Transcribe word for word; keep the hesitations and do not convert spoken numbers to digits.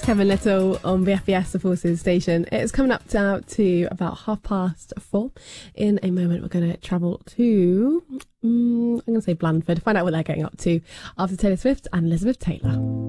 Kevin Little on B F B S, the Forces station. It's coming up now to about half past four. In a moment, we're going to travel to, um, I'm going to say Blandford, find out what they're getting up to after Taylor Swift and Elizabeth Taylor.